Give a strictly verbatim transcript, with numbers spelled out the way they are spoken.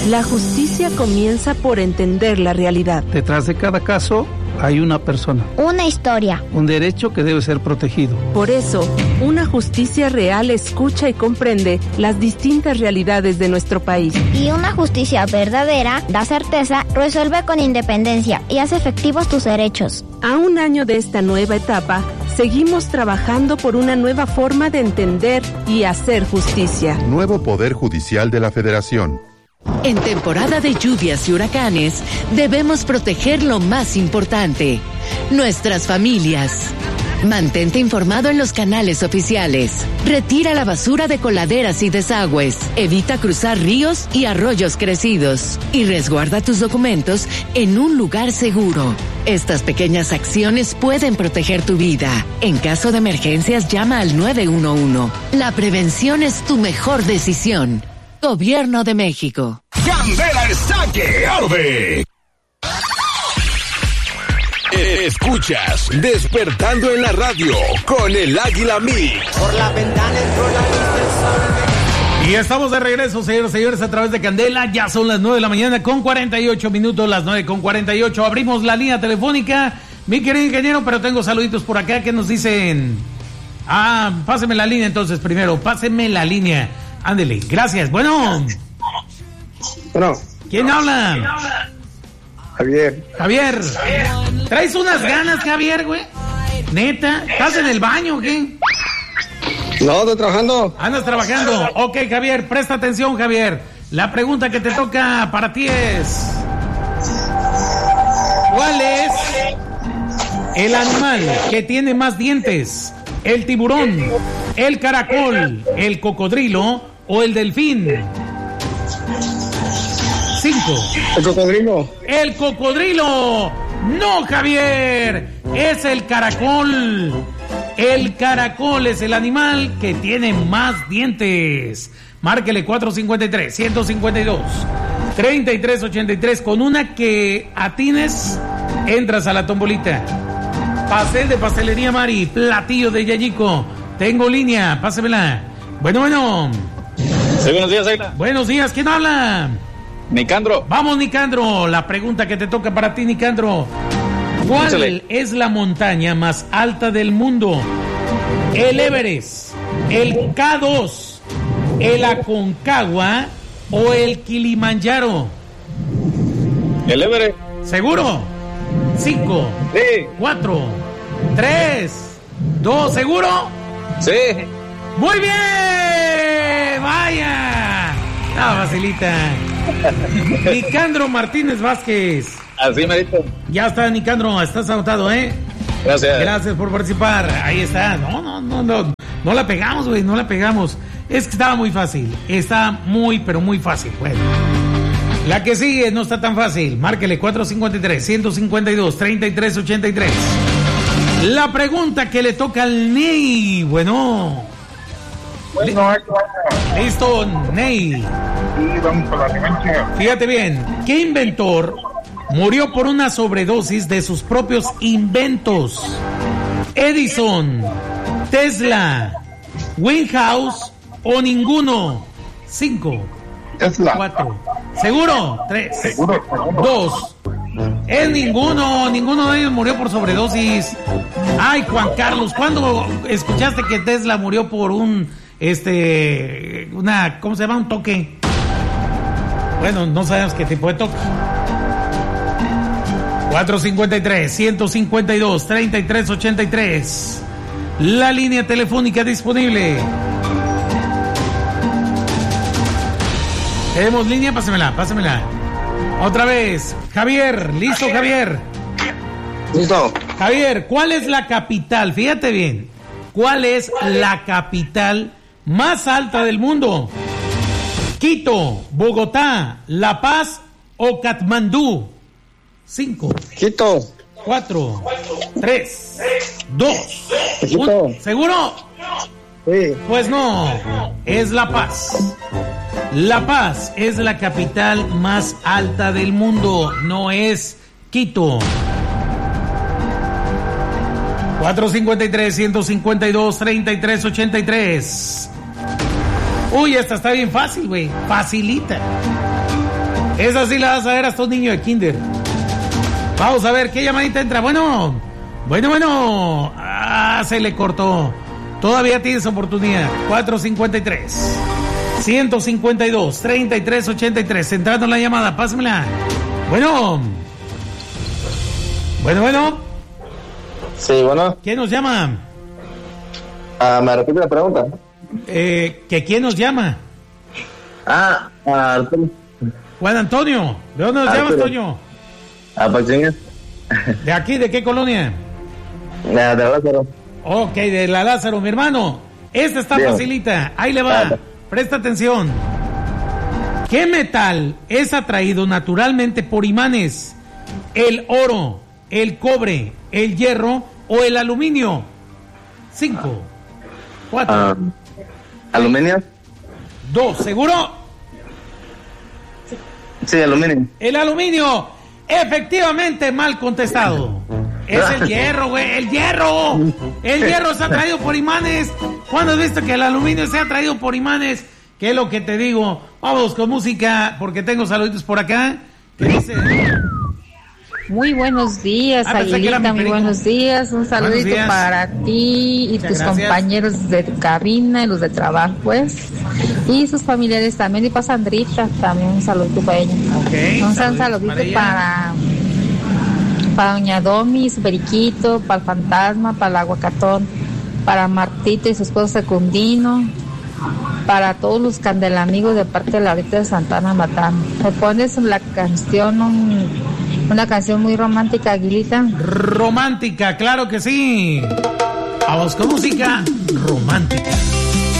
La justicia comienza por entender la realidad. Detrás de cada caso hay una persona. Una historia. Un derecho que debe ser protegido. Por eso, una justicia real escucha y comprende las distintas realidades de nuestro país. Y una justicia verdadera da certeza, resuelve con independencia y hace efectivos tus derechos. A un año de esta nueva etapa, seguimos trabajando por una nueva forma de entender y hacer justicia. Nuevo Poder Judicial de la Federación. En temporada de lluvias y huracanes, debemos proteger lo más importante, nuestras familias. Mantente informado en los canales oficiales. Retira la basura de coladeras y desagües. Evita cruzar ríos y arroyos crecidos. Y resguarda tus documentos en un lugar seguro. Estas pequeñas acciones pueden proteger tu vida. En caso de emergencias, llama al nueve uno uno. La prevención es tu mejor decisión. Gobierno de México. Candela está que arde. Escuchas Despertando en la Radio con el Águila Mix. Por la ventana entró la luz del sol. Y estamos de regreso, señores y señores, a través de Candela. Ya son las nueve de la mañana con cuarenta y ocho minutos, las nueve con cuarenta y ocho. Abrimos la línea telefónica, mi querido ingeniero, pero tengo saluditos por acá que nos dicen. Ah, páseme la línea entonces primero, páseme la línea. Ándele, gracias. Bueno. Bueno. ¿Quién habla? Javier. Javier. ¿Traes unas ganas, Javier, güey? ¿Neta? ¿Estás en el baño o qué? No, estoy trabajando. ¿Andas trabajando? Ok, Javier, presta atención, Javier. La pregunta que te toca para ti es... ¿Cuál es el animal que tiene más dientes? ¿El tiburón, el caracol, el cocodrilo o el delfín? Cinco. El cocodrilo. El cocodrilo. No, Javier. Es el caracol. El caracol es el animal que tiene más dientes. Márquele cuatro cinco tres, uno cinco dos, tres tres ocho tres. Con una que atines, entras a la tombolita. Pastel de pastelería Mari, platillo de Yayico. Tengo línea, pásemela. Bueno, bueno. Sí, buenos días, Aila. Buenos días, ¿quién habla? Nicandro. Vamos, Nicandro. La pregunta que te toca para ti, Nicandro. ¿Cuál Échale. es la montaña más alta del mundo? ¿El Everest, el K dos, el Aconcagua o el Kilimanjaro? El Everest. ¿Seguro? Cinco, sí. cuatro, tres, dos, ¿seguro? Sí. ¡Muy bien! ¡Vaya! Estaba facilita. Nicandro Martínez Vázquez. Así me dijo. Ya está, Nicandro, estás anotado, ¿eh? Gracias. Gracias por participar. Ahí está. No, no, no, no. No la pegamos, güey, no la pegamos. Es que estaba muy fácil. Está muy, pero muy fácil. Bueno. La que sigue no está tan fácil. Márquele cuatro cinco tres, uno cinco dos, tres tres ocho tres. La pregunta que le toca al Ney. Bueno. Bueno, Le... Listo, Ney. Sí, vamos con la siguiente. Fíjate bien. ¿Qué inventor murió por una sobredosis de sus propios inventos? Edison, Tesla, Winghouse o ninguno. Cinco. Tesla. Cuatro. ¿Seguro? Tres. Seguro, seguro. Dos. Es ninguno. Ninguno de ellos murió por sobredosis. Ay, Juan Carlos, ¿cuándo escuchaste que Tesla murió por un, este, una, ¿cómo se llama? Un toque. Bueno, no sabemos qué tipo de toque. cuatro cinco tres, uno cinco dos, tres tres ocho tres. La línea telefónica disponible. ¿Tenemos línea? Pásemela, pásemela. Otra vez. Javier, ¿listo, Javier? Listo. Javier, ¿cuál es la capital? Fíjate bien. ¿Cuál es la capital más alta del mundo? Quito, Bogotá, La Paz o Katmandú. Cinco. Quito. Cuatro. Tres. Dos. Quito. Un. ¿Seguro? Sí. Pues no. Es La Paz. La Paz es la capital más alta del mundo. No es Quito. cuatro cinco tres, uno cinco dos, tres tres ocho tres. Uy, esta está bien fácil, güey. Facilita. Esa sí la vas a ver hasta un niño de kinder. Vamos a ver qué llamadita entra. Bueno, bueno, bueno. Ah, se le cortó. Todavía tienes oportunidad. cuatro cincuenta y tres, ciento cincuenta y dos, treinta y tres ochenta y tres. Entrando la llamada, pásamela. Bueno. Bueno, bueno. Sí, bueno. ¿Quién nos llama? Ah, ¿me repite la pregunta? Eh, ¿que quién nos llama? Ah, Arturo. Juan Antonio. ¿De dónde nos Arturo. llamas, Toño? Ah, Pachingues. ¿De aquí? ¿De qué colonia? De Lázaro. Ok, de la Lázaro, mi hermano. Esta está Bien. facilita. Ahí le va. Vale. Presta atención. ¿Qué metal es atraído naturalmente por imanes? ¿El oro, el cobre, el hierro o el aluminio? Cinco, cuatro, Ah, ¿aluminio? dos. ¿Seguro? Sí, aluminio. El aluminio. Efectivamente, mal contestado. Es el hierro, güey. El hierro. El hierro se ha atraído por imanes. ¿Cuándo has visto que el aluminio se ha atraído por imanes? ¿Qué es lo que te digo? Vamos con música, porque tengo saluditos por acá. ¿Qué dice? Muy buenos días, Ah, pensé que era mi Aguilita, muy perico. buenos días. Un saludito días. para ti y Muchas tus gracias. compañeros de cabina y los de trabajo, pues. Y sus familiares también. Y para Sandrita también un saludito para ella. Ok, Un saluditos saludito para ella. para, para Doña Domi, su periquito, para el fantasma, para el aguacatón, para Martita y su esposo Secundino, para todos los candelamigos de parte de la Ahorita de Santana Matano. ¿Me pones la canción, un- una canción muy romántica, Aguilita? Romántica, claro que sí. Vamos con música romántica.